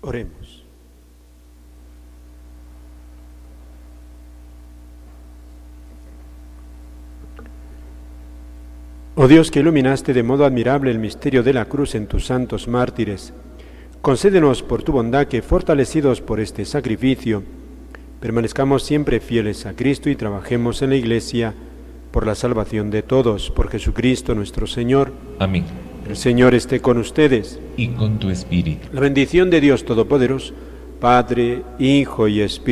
Oremos. Oh Dios, que iluminaste de modo admirable el misterio de la cruz en tus santos mártires, concédenos por tu bondad que, fortalecidos por este sacrificio, permanezcamos siempre fieles a Cristo y trabajemos en la Iglesia por la salvación de todos, por Jesucristo nuestro Señor. Amén. El Señor esté con ustedes. Y con tu espíritu. La bendición de Dios Todopoderoso, Padre, Hijo y Espíritu